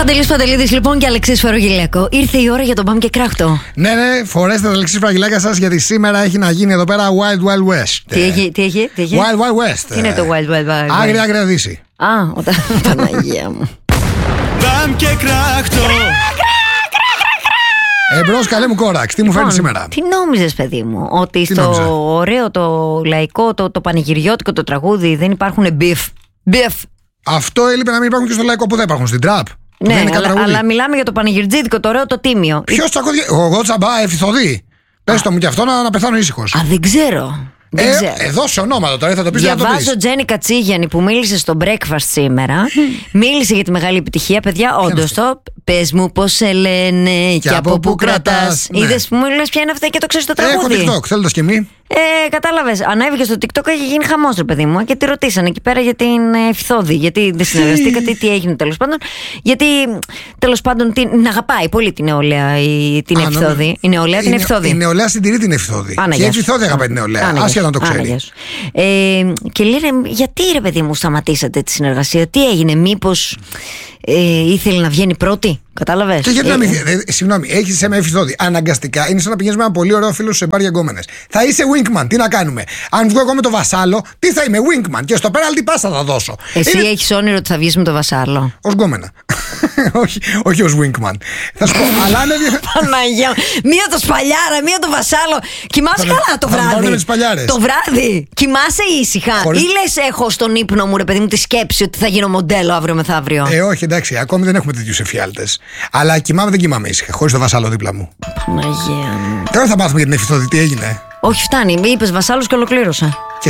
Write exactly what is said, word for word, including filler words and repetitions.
Παντελής Παντελίδης λοιπόν και Αλεξής Φαρογιλέκο. Ήρθε η ώρα για το Μπαμ και Κράχτο. Ναι, ναι, φορέστε τα Αλεξής Φαρογιλέκα σας, γιατί σήμερα έχει να γίνει εδώ πέρα Wild Wild West. Τι έχει, τι έχει, τι έχει? Wild Wild West. Τι είναι το Wild Wild West? Άγρια άγρια δύση. Α, όταν. Παναγία μου. Μπαμ και Κράχτο. Εμπρός, καλέ μου κόραξ, τι μου φέρνει σήμερα? Τι νόμιζες, παιδί μου, ότι Τι στο νόμιζα? ωραίο το λαϊκό, το, το πανηγυριώτικο το τραγούδι δεν υπάρχουν μπιφ? Μπιφ. Αυτό έλειπε να μην υπάρχουν και στο λαϊκό που δεν υπάρχουν, στην τραπ. Ναι, αλλά, αλλά μιλάμε για το πανηγυρτζίδικο, το ωραίο, το τίμιο. Ποιος τσακώδη? Εγώ τσαμπά, ευθυθωδή. Πες το μου κι αυτό να, να πεθάνω ήσυχος. Α, δεν ξέρω. Δεν Ε, ξέρω. εδώ σε ονόματα τώρα, θα το πεις, δεν θα το πεις. Διαβάζω Τζένι Κατσίγιανη που μίλησε στο breakfast σήμερα. Μίλησε για τη μεγάλη επιτυχία, παιδιά. Όντως το. Πες μου πώς σε λένε και από πού κρατάς. ναι. Είδες που μου λες ποια είναι αυτά και το ξέρεις το Έχω τραγούδι. TikTok, θέλω το σκεμί. Ε, κατάλαβες. Ανέβηκε στο TikTok, έχει γίνει χαμός, ρε παιδί μου. Και τη ρωτήσανε εκεί πέρα για την Ευθώδη. Γιατί δεν συνεργαστήκατε, τι έγινε τέλος πάντων. Γιατί τέλος πάντων την αγαπάει πολύ την νεολαία η, την Α, Ευθώδη. νο- Η νεολαία την η νε- Ευθώδη. Η νεολαία συντηρεί την Ευθώδη. Άνα, Και γεια η σου. Ευθώδη αγαπάει την νεολαία. Άνα, γεια Άσχετα να το σου. Άνα, ξέρει. γεια σου. Ε, και λένε, γιατί ρε παιδί μου σταματήσατε τη συνεργασία, τι έγινε, μήπως ε, ήθελε να βγαίνει πρώτη, κατάλαβες? Και γιατί ε, να μην. Ε, συγγνώμη, έχει σε με Ευθώδη. Αναγκαστικά είναι σαν να πηγαίνει με ένα πολύ ωραίο φίλο σε μπαρ για γκόμενες. Θα είσαι wingman, τι να κάνουμε. Αν βγω εγώ με το Βασάλο, τι θα είμαι, wingman. Και στο πέραλτι πάσα θα δώσω. Εσύ Είναι... έχεις όνειρο ότι θα βγεις με το Βασάλο? Ως γκόμενα. όχι όχι ως wingman. Θα σου πω, αλλά αν έβγαινε. Παναγία μου. Μία το σπαλιάρα, μία το Βασάλο. Κοιμάσαι Θα- καλά το θα με πάρετε βράδυ? με τις σπαλιάρες. Το βράδυ. Κοιμάσαι ήσυχα? Χωρίς- Ή λες έχω στον ύπνο μου, ρε παιδί μου, τη σκέψη ότι θα γίνω μοντέλο αύριο μεθαύριο? Ε, όχι, εντάξει, ακόμη δεν έχουμε τέτοιους εφιάλτες. Αλλά κοιμάμαι, δεν κοιμάμαι ήσυχα, χωρίς το Βασάλο δίπλα μου. Παναγία μου. Τώρα θα μάθουμε για την Ευθώδη τι έγινε. Όχι, φτάνει. Είπες Βασάλος και ολοκλήρωσα. Και